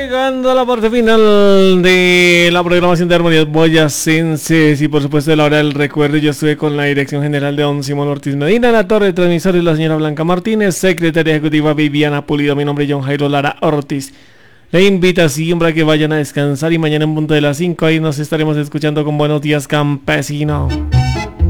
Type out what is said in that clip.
Llegando a la parte final de la programación de Armonías Boyacenses y por supuesto de la hora del recuerdo, yo estuve con la dirección general de don Simón Ortiz Medina, la torre de transmisores la señora Blanca Martínez, secretaria ejecutiva Viviana Pulido, mi nombre es John Jairo Lara Ortiz. La invitación para que vayan a descansar y mañana en punto de las 5 ahí nos estaremos escuchando con Buenos Días Campesino.